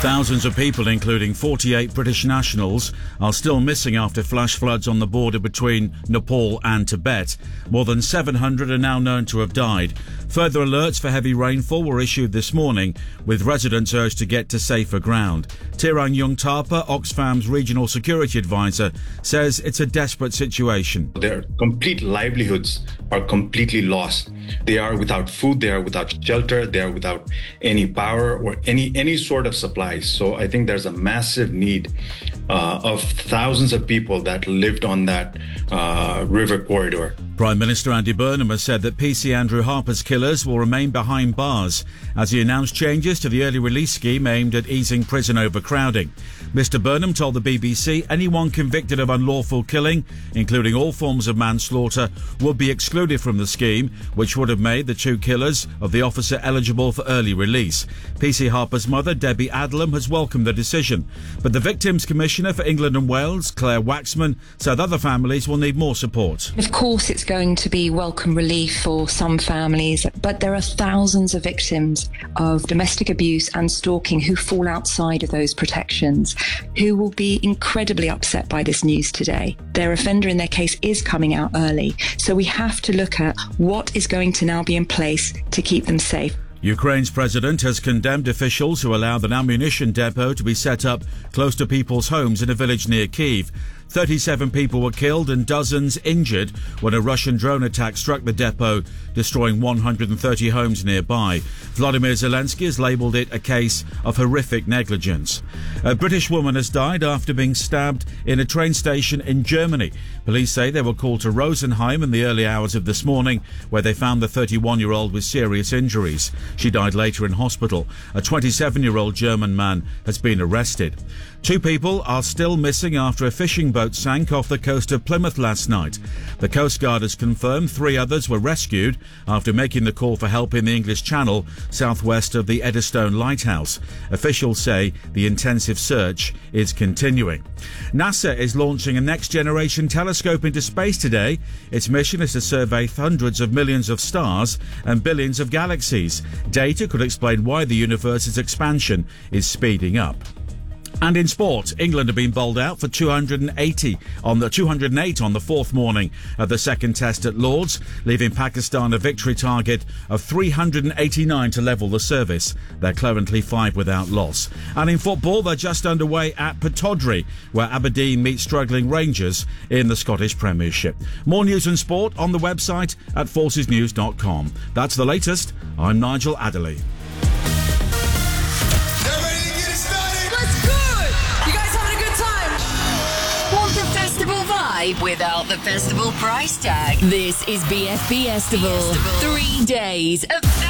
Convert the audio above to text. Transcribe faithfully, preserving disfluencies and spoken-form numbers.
Thousands of people, including forty-eight British nationals, are still missing after flash floods on the border between Nepal and Tibet. More than seven hundred are now known to have died. Further alerts for heavy rainfall were issued this morning, with residents urged to get to safer ground. Tirang Yung Tapa, Oxfam's regional security advisor, says it's a desperate situation. Their complete livelihoods are completely lost. They are without food, they are without shelter, they are without any power or any, any sort of supply. So I think there's a massive need uh, of thousands of people that lived on that uh, river corridor. Prime Minister Andy Burnham has said that P C Andrew Harper's killers will remain behind bars as he announced changes to the early release scheme aimed at easing prison overcrowding. Mister Burnham told the B B C anyone convicted of unlawful killing, including all forms of manslaughter, would be excluded from the scheme, which would have made the two killers of the officer eligible for early release. P C Harper's mother, Debbie Adlam, has welcomed the decision, but the Victims Commissioner for England and Wales, Claire Waxman, said other families will need more support. Of course it's going to be welcome relief for some families, but there are thousands of victims of domestic abuse and stalking who fall outside of those protections, who will be incredibly upset by this news today. Their offender in their case is coming out early, so we have to look at what is going to now be in place to keep them safe. Ukraine's president has condemned officials who allowed an ammunition depot to be set up close to people's homes in a village near Kyiv. thirty-seven people were killed and dozens injured when a Russian drone attack struck the depot, destroying one hundred thirty homes nearby. Vladimir Zelensky has labelled it a case of horrific negligence. A British woman has died after being stabbed in a train station in Germany. Police say they were called to Rosenheim in the early hours of this morning, where they found the thirty-one-year-old with serious injuries. She died later in hospital. A twenty-seven-year-old German man has been arrested. Two people are still missing after a fishing boat sank off the coast of Plymouth last night. The Coast Guard has confirmed three others were rescued after making the call for help in the English Channel, southwest of the Eddystone Lighthouse. Officials say the intensive search is continuing. NASA is launching a next-generation telescope into space today. Its mission is to survey hundreds of millions of stars and billions of galaxies. Data could explain why the universe's expansion is speeding up. And in sport, England have been bowled out for two hundred eighty on the two hundred eight on the fourth morning of the second test at Lord's, leaving Pakistan a victory target of three hundred eighty-nine to level the service. They're currently five without loss. And in football, they're just underway at Pataudry, where Aberdeen meet struggling Rangers in the Scottish Premiership. More news and sport on the website at forces news dot com. That's the latest. I'm Nigel Adderley. Without the festival price tag. This is B F B Festival. Three days of